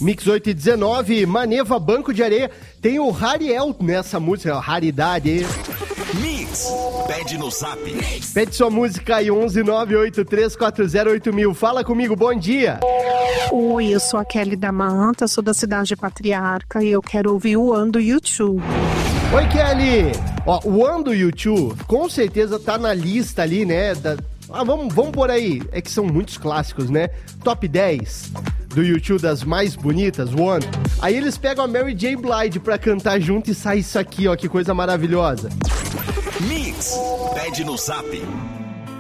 Mix 8 e 19, Maneva Banco de Areia. Tem o Rariel nessa música, raridade. Mix, pede no zap. Pede sua música aí, 11983408000. Fala comigo, bom dia. Oi, eu sou a Kelly da Mata, sou da cidade de Patriarca e eu quero ouvir o One do YouTube. Oi, Kelly. Ó, o One do YouTube com certeza tá na lista ali, né? Vamos por aí. É que são muitos clássicos, né? Top 10 do YouTube das mais bonitas, One. Aí eles pegam a Mary J. Blige pra cantar junto e sai isso aqui, ó. Que coisa maravilhosa. Mix, pede no zap.